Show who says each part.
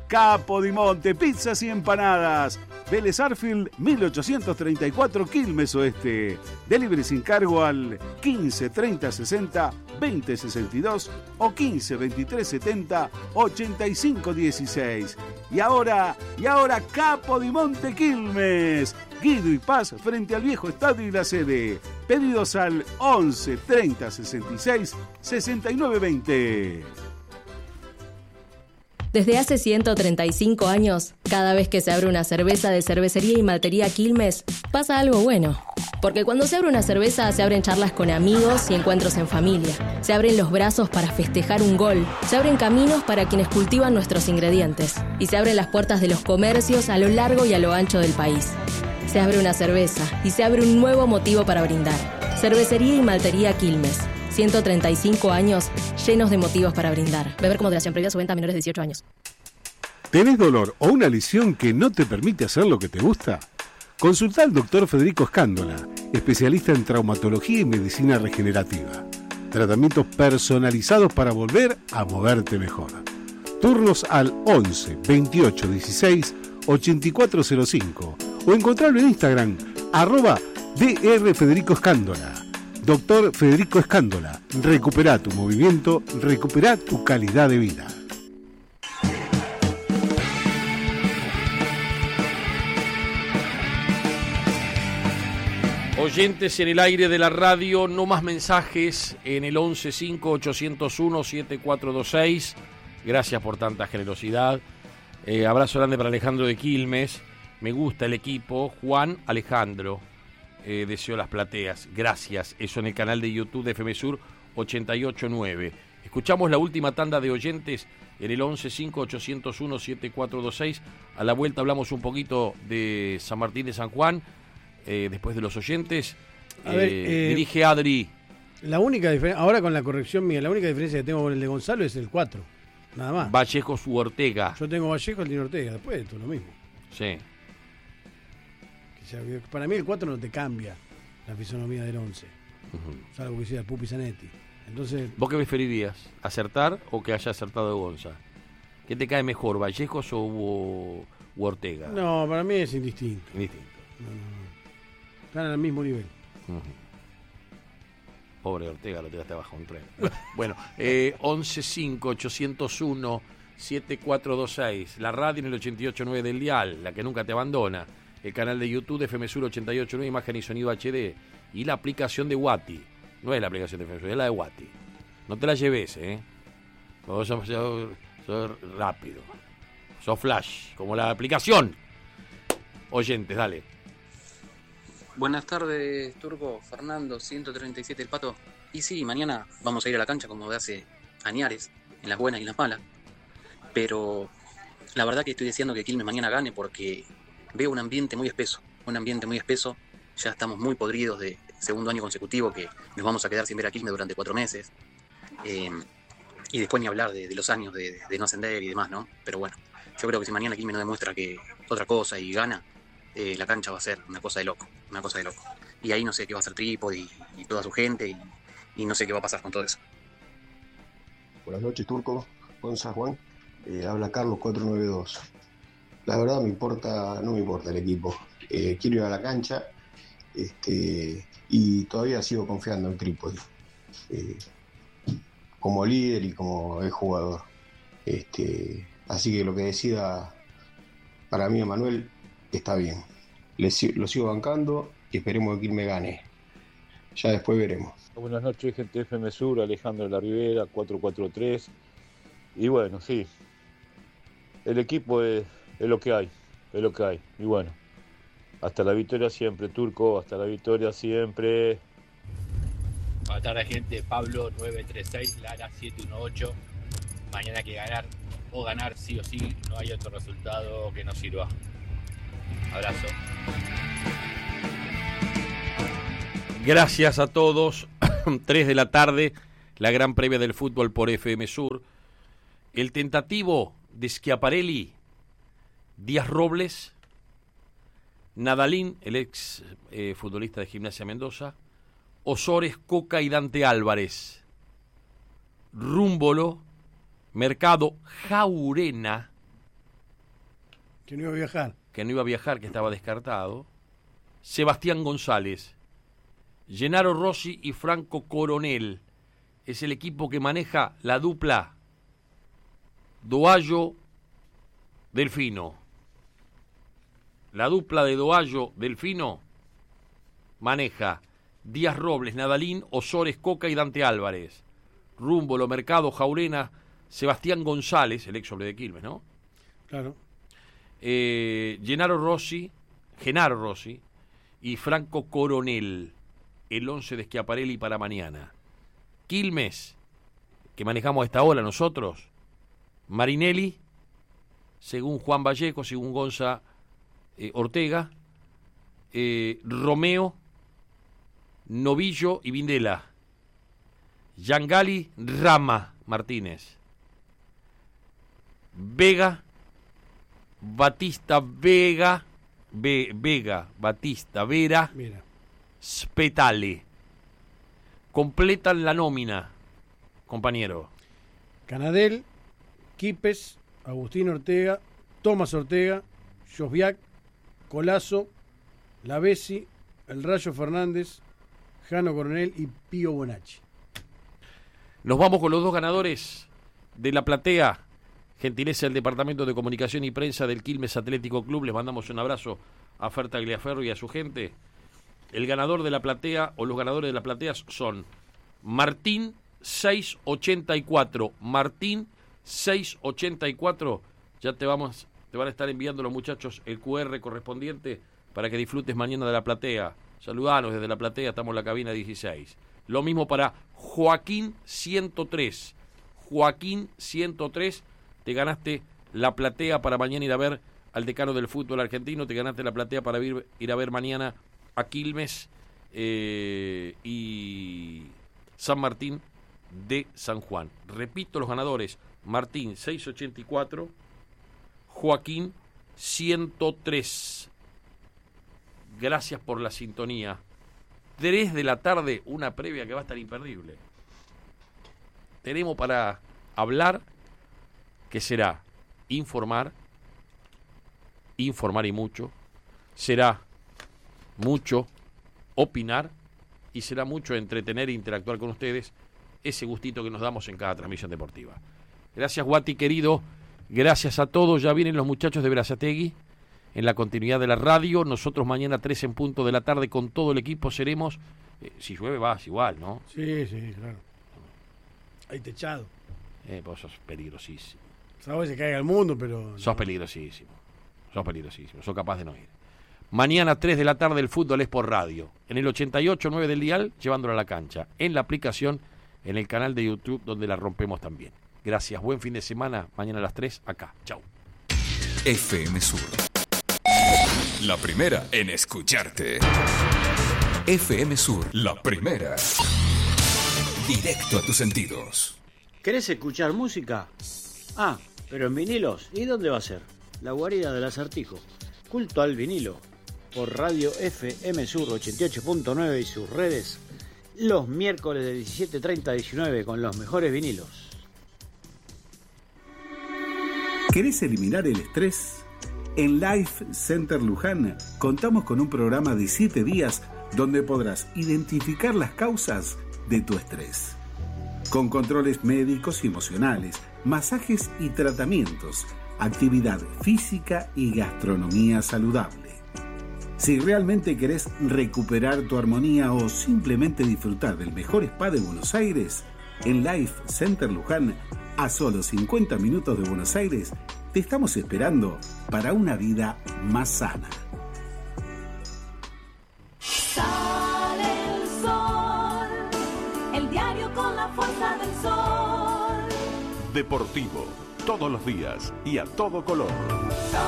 Speaker 1: Capo di Monte, pizzas y empanadas. Vélez Arfield, 1834, Quilmes Oeste. Delivery sin cargo al 15 30 60 20 62 o 15 23 70 85 16. Y ahora Capo di Monte Quilmes. Guido y Paz frente al viejo estadio y la sede. Pedidos al 11 30 66 69 20.
Speaker 2: Desde hace 135 años, cada vez que se abre una cerveza de Cervecería y Maltería Quilmes, pasa algo bueno. Porque cuando se abre una cerveza, se abren charlas con amigos y encuentros en familia. Se abren los brazos para festejar un gol. Se abren caminos para quienes cultivan nuestros ingredientes. Y se abren las puertas de los comercios a lo largo y a lo ancho del país. Se abre una cerveza y se abre un nuevo motivo para brindar. Cervecería y Maltería Quilmes. 135 años llenos de motivos para brindar. Beber con moderación, prohibida su venta a menores de 18 años.
Speaker 1: ¿Tenés dolor o una lesión que no te permite hacer lo que te gusta? Consulta al doctor Federico Escándola, especialista en traumatología y medicina regenerativa. Tratamientos personalizados para volver a moverte mejor. Turnos al 11 28 16 8405 o encontrarlo en Instagram @Dr. Federico Escándola. Doctor Federico Escándola, recupera tu movimiento, recupera tu calidad de vida.
Speaker 3: Oyentes en el aire de la radio, no más mensajes en el 1158017426. Gracias por tanta generosidad. Abrazo grande para Alejandro de Quilmes. Me gusta el equipo. Juan Alejandro. Deseo las plateas. Gracias. Eso en el canal de YouTube de FM Sur 889. Escuchamos la última tanda de oyentes en el 1158017426. A la vuelta hablamos un poquito de San Martín de San Juan. Después de los oyentes. Dirige Adri.
Speaker 4: La única diferencia, ahora con la corrección mía, la única diferencia que tengo con el de Gonzalo es el 4. Nada más.
Speaker 3: Vallejos u Ortega.
Speaker 4: Yo tengo Vallejo, el de Ortega. Después de todo lo mismo.
Speaker 3: Sí.
Speaker 4: Para mí el 4 no te cambia la fisonomía del 11. Salvo que sea el Pupi Zanetti. Entonces,
Speaker 3: ¿vos qué preferirías? ¿Acertar o que haya acertado Gonza? ¿Qué te cae mejor, Vallejos o Ortega?
Speaker 4: No, para mí es indistinto.
Speaker 3: Indistinto.
Speaker 4: No. Están al mismo nivel.
Speaker 3: Pobre Ortega, lo tiraste abajo un tren. Bueno, 1158017426. La radio en el 88.9 del dial, la que nunca te abandona. El canal de YouTube de FM Sur 88.9, imagen y sonido HD. Y la aplicación de Wati. No es la aplicación de FM Sur, es la de Wati. No te la lleves, Vos sos rápido. Sos flash, como la aplicación. Oyentes, dale.
Speaker 5: Buenas tardes, Turco. Fernando, 137 El Pato. Y sí, mañana vamos a ir a la cancha como de hace añares, en las buenas y en las malas. Pero la verdad que estoy deseando que Quilmes mañana gane porque veo un ambiente muy espeso. Ya estamos muy podridos de segundo año consecutivo que nos vamos a quedar sin ver a Quilmes durante 4 meses. Y después ni hablar de los años de no ascender y demás, ¿no? Pero bueno, yo creo que si mañana Quilmes no demuestra que otra cosa y gana, la cancha va a ser una cosa de loco. Y ahí no sé qué va a hacer Trípodi y toda su gente y no sé qué va a pasar con todo eso.
Speaker 6: Buenas noches, Turco. Con San Juan. Habla Carlos 492. La verdad no me importa el equipo. Quiero ir a la cancha y todavía sigo confiando en Trípodi. Como líder y como jugador. Así que lo que decida para mí Emanuel está bien. Lo sigo bancando y esperemos que Quilmes gane. Ya después veremos.
Speaker 7: Buenas noches, gente de FM Sur, Alejandro de la Ribera, 443. Y bueno, sí, el equipo es lo que hay. Y bueno, hasta la victoria siempre, Turco, hasta la victoria siempre.
Speaker 8: Buenas tardes, gente. Pablo 936, Lara 718. Mañana hay que ganar sí o sí, no hay otro resultado que nos sirva. Abrazo.
Speaker 3: Gracias a todos. 3 de la tarde, la gran previa del fútbol por FM Sur. El tentativo de Schiaparelli, Díaz Robles, Nadalín, el ex futbolista de Gimnasia Mendoza, Osores, Coca y Dante Álvarez, Rúmbolo, Mercado, Jaurena,
Speaker 4: Que no iba a viajar.
Speaker 3: Que no iba a viajar, que estaba descartado. Sebastián González. Gennaro Rossi y Franco Coronel. Es el equipo que maneja la dupla Doallo-Delfino. La dupla de Doallo-Delfino maneja Díaz Robles, Nadalín, Osores, Coca y Dante Álvarez. Rúmbolo, Mercado, Jaurena, Sebastián González, el ex hombre de Quilmes, ¿no?
Speaker 4: Claro.
Speaker 3: Genaro Rossi y Franco Coronel, el 11 de Schiaparelli para mañana. Quilmes, que manejamos a esta hora nosotros, Marinelli, según Juan Vallejo, según Gonza Ortega, Romeo, Novillo y Vindela, Yangali, Rama Martínez, Vega, Batista, Batista, Vera,
Speaker 4: Mira.
Speaker 3: Spetale. Completan la nómina, compañero.
Speaker 4: Canadel, Quipes, Agustín Ortega, Tomás Ortega, Josviak, Colazo, Lavesi, El Rayo Fernández, Jano Coronel y Pío Bonacci.
Speaker 3: Nos vamos con los dos ganadores de la platea. Gentileza del Departamento de Comunicación y Prensa del Quilmes Atlético Club. Les mandamos un abrazo a Fer Tagliaferro y a su gente. El ganador de la platea, o los ganadores de la platea, son Martín 684. Martín 684. Ya te van a estar enviando los muchachos el QR correspondiente para que disfrutes mañana de la platea. Saludanos desde la platea, estamos en la cabina 16. Lo mismo para Joaquín 103. Joaquín 103, te ganaste la platea para mañana ir a ver al decano del fútbol argentino, te ganaste la platea para ir a ver mañana a Quilmes y San Martín de San Juan. Repito los ganadores: Martín 684, Joaquín 103. Gracias por la sintonía. 3 de la tarde, una previa que va a estar imperdible. Tenemos para hablar, que será informar y mucho. Será mucho opinar y será mucho entretener e interactuar con ustedes, ese gustito que nos damos en cada transmisión deportiva. Gracias, Guati, querido. Gracias a todos. Ya vienen los muchachos de Berazategui en la continuidad de la radio. Nosotros mañana 3 en punto de la tarde con todo el equipo seremos. Si llueve vas igual, ¿no?
Speaker 4: Sí, claro. Hay techado.
Speaker 3: Vos sos peligrosísimo.
Speaker 4: Sabes que caiga el mundo, pero...
Speaker 3: Sos peligrosísimo. Sos capaz de no ir. Mañana 3 de la tarde el fútbol es por radio. En el 88.9 del dial, llevándolo a la cancha. En la aplicación, en el canal de YouTube, donde la rompemos también. Gracias, buen fin de semana. Mañana a las 3, acá. Chau.
Speaker 9: FM Sur. La primera en escucharte. FM Sur, la primera. Directo a tus sentidos.
Speaker 10: ¿Querés escuchar música? Ah, pero en vinilos. ¿Y dónde va a ser? La guarida del Acertijo. Culto al vinilo. Por Radio FM Sur 88.9 y sus redes. Los miércoles de 17:30 a 19 con los mejores vinilos.
Speaker 1: ¿Querés eliminar el estrés? En Life Center Luján contamos con un programa de 7 días donde podrás identificar las causas de tu estrés. Con controles médicos y emocionales, masajes y tratamientos, actividad física y gastronomía saludable. Si realmente querés recuperar tu armonía o simplemente disfrutar del mejor spa de Buenos Aires, en Life Center Luján, a solo 50 minutos de Buenos Aires, te estamos esperando para una vida más sana.
Speaker 11: Sale el sol, el diario con la fuerza del sol.
Speaker 12: Deportivo, todos los días y a todo color.